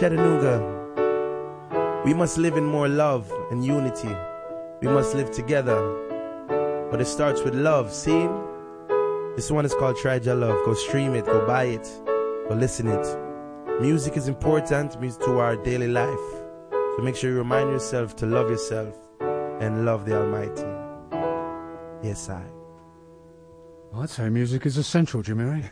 Chattanooga, we must live in more love and unity. We must live together. But it starts with love, see? This one is called Try Your Love. Go stream it, go buy it, go listen it. Music is important to our daily life. So make sure you remind yourself to love yourself and love the Almighty. Yes, I. I'd say music is essential, Jimmy.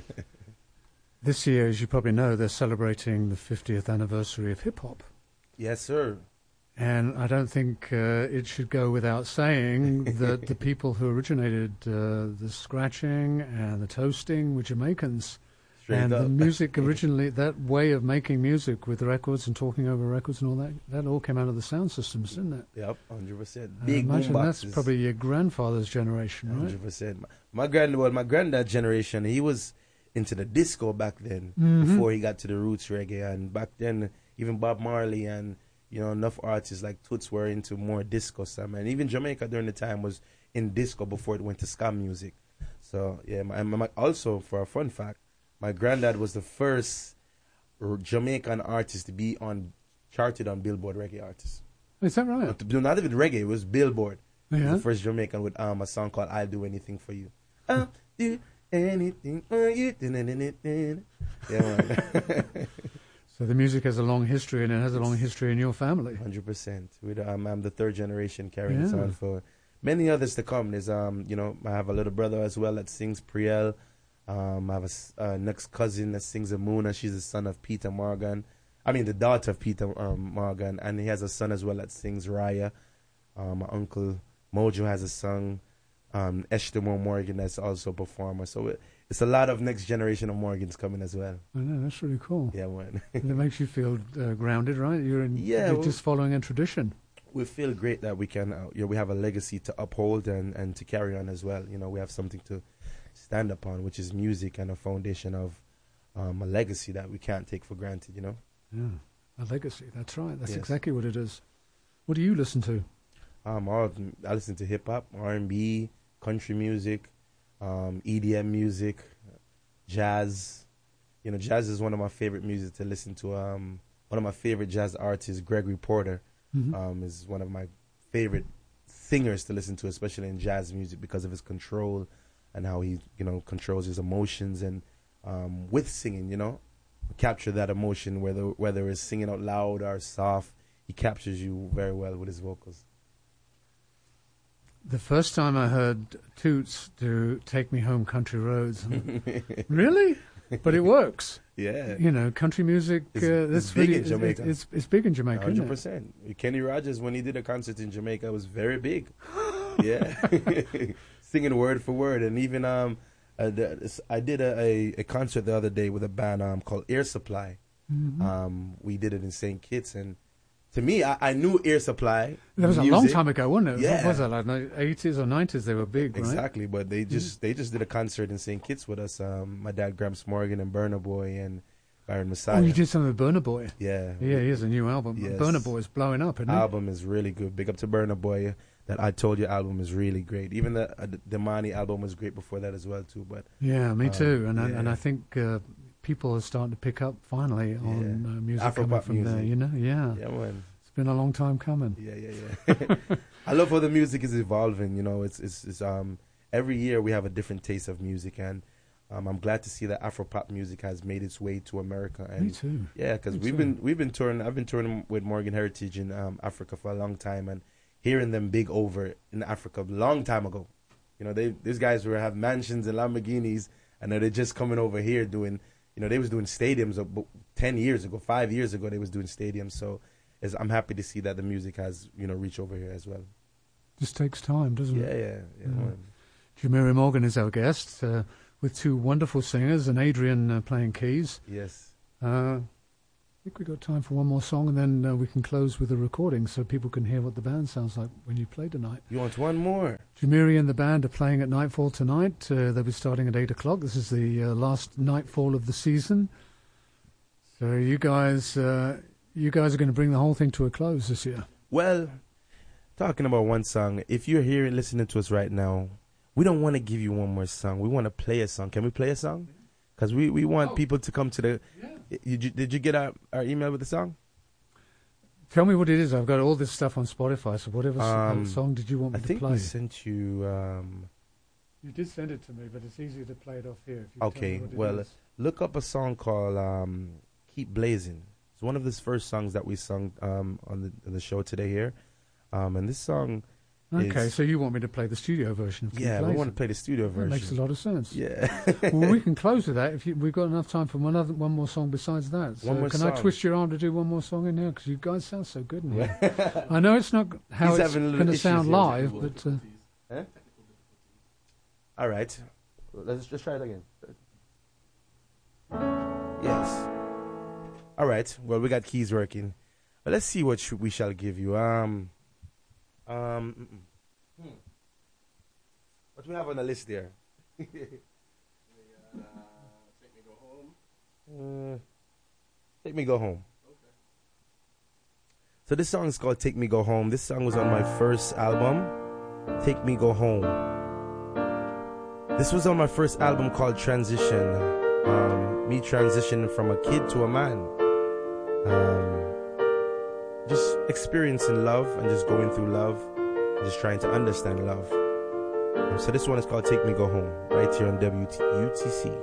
This year, as you probably know, they're celebrating the 50th anniversary of hip-hop. Yes, sir. And I don't think it should go without saying that the people who originated the scratching and the toasting were Jamaicans. Straight and up. the music originally, that way of making music with records and talking over records and all that, that all came out of the sound systems, didn't it? Yep, 100%. Big imagine boom that's boxes. probably your grandfather's generation, right? 100%. My granddad's generation, he was into the disco back then, Mhm. before he got to the roots reggae. And back then, even Bob Marley and, you know, enough artists like Toots were into more disco stuff. And even Jamaica during the time was in disco before it went to ska music. So, yeah, also, for a fun fact, my granddad was the first Jamaican artist to be charted on Billboard Reggae Artists. Is that right? Not even reggae, it was Billboard. He was Yeah. the first Jamaican with a song called I'll Do Anything For You. I'll do anything for you. Yeah, man. So the music has a long history, and it has a long history in your family. 100%. I'm the third generation carrying this Yeah. on for many others to come. There's, you know, I have a little brother as well that sings Priel. I have a next cousin that sings Amuna. She's the son of Peter Morgan. I mean, the daughter of Peter Morgan. And he has a son as well that sings Raya. My uncle Mojo has a son. Eshtomo Morgan that's also a performer. So it's a lot of next generation of Morgans coming as well. I know, that's really cool. Yeah, man. And it makes you feel grounded, right? You're just following a tradition. We feel great that we can, we have a legacy to uphold and to carry on as well. You know, we have something to stand upon, which is music and a foundation of a legacy that we can't take for granted, you know? Yeah, a legacy. That's right. That's Yes. exactly what it is. What do you listen to? I listen to hip-hop, R&B, country music, EDM music, jazz. You know, jazz is one of my favorite music to listen to. One of my favorite jazz artists, Gregory Porter, is one of my favorite singers to listen to, especially in jazz music, because of his control and how he, you know, controls his emotions. And with singing, you know, capture that emotion, whether it's singing out loud or soft, he captures you very well with his vocals. The first time I heard Toots do Take Me Home Country Roads, really? But it works. Yeah. You know, country music, it's big in Jamaica. It's big in Jamaica, 100%. Kenny Rogers, when he did a concert in Jamaica, was very big. Yeah. Singing word for word. And even I did a concert the other day with a band called Air Supply. Mm-hmm. We did it in St. Kitts, and to me, I knew Air Supply. That was a long time ago, wasn't it? Yeah. What was that, like 80s or 90s? They were big, right? Exactly, but they just did a concert in St. Kitts with us. My dad, Gramps Morgan, and Burna Boy, and Byron Messiah. Oh, you did something with Burna Boy? Yeah. Yeah, he has a new album. Yes. Burna Boy is blowing up, isn't it? Album is really good. Big up to Burna Boy. That I Told You album is really great. Even the Damani album was great before that as well, too. But yeah, me too. And yeah. I think people are starting to pick up finally on music coming Afro-pop from music. there, you know? Yeah. Yeah, man. It's been a long time coming. Yeah. I love how the music is evolving. You know, it's every year we have a different taste of music, and I'm glad to see that Afro-pop music has made its way to America. And Me too. yeah, because we've been touring. I've been touring with Morgan Heritage in Africa for a long time, and hearing them big over in Africa a long time ago. You know, these guys were have mansions and Lamborghinis, and they're just coming over here doing. You know, they was doing stadiums 10 years ago, 5 years ago. They was doing stadiums, so. I'm happy to see that the music has, you know, reached over here as well. Just takes time, doesn't it? Yeah. Jamiri Morgan is our guest, with two wonderful singers and Adrian playing keys. Yes. I think we've got time for one more song, and then we can close with a recording so people can hear what the band sounds like when you play tonight. You want one more? Jamiri and the band are playing at Nightfall tonight. They'll be starting at 8 o'clock. This is the last Nightfall of the season. So you guys are going to bring the whole thing to a close this year. Well, talking about one song, if you're here and listening to us right now, we don't want to give you one more song. We want to play a song. Can we play a song? Because we want people to come to the... Yeah. Did you get our email with the song? Tell me what it is. I've got all this stuff on Spotify, so whatever song did you want me to play? I think we sent you... You did send it to me, but it's easier to play it off here. If you okay, well, look up a song called Keep Blazing. It's one of the first songs that we sung on the show today here. And this song okay, so you want me to play the studio version of Keep Blazing? Yeah, we want to play the studio version. That makes a lot of sense. Yeah. Well, we can close with that if we've got enough time for one more song besides that. So one more can song. I twist your arm to do one more song in here? Because you guys sound so good in here. I know it's not how it's going to sound live, but... All right. Let's just try it again. Yes. All right. Well, we got keys working. But let's see what we shall give you. What do we have on the list there? Take Me Go Home. Take Me Go Home. Okay. So this song is called Take Me Go Home. This song was on my first album, Take Me Go Home. This was on my first album called Transition. Me transitioning from a kid to a man. Just experiencing love and just going through love. And just trying to understand love. So this one is called Take Me Go Home, right here on WUTC.